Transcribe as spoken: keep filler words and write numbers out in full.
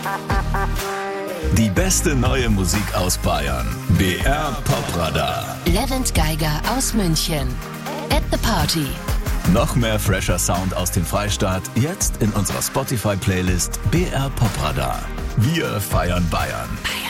Die beste neue Musik aus Bayern. B R Popradar. Levent Geiger aus München. At the Party. Noch mehr fresher Sound aus dem Freistaat, jetzt in unserer Spotify-Playlist B R Popradar. Wir feiern Bayern.